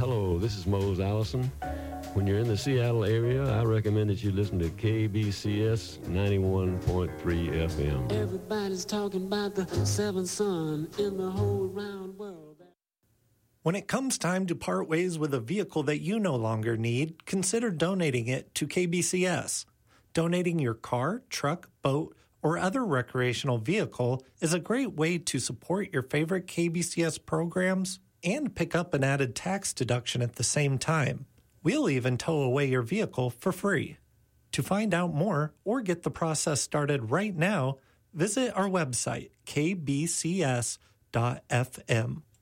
Hello, this is Mose Allison. When you're in the Seattle area, I recommend that you listen to KBCS 91.3 FM. Everybody's talking about the seventh son in the whole round world. When it comes time to part ways with a vehicle that you no longer need, consider donating it to KBCS. Donating your car, truck, boat, or other recreational vehicle is a great way to support your favorite KBCS programs and pick up an added tax deduction at the same time. We'll even tow away your vehicle for free. To find out more or get the process started right now, visit our website, kbcs.fm.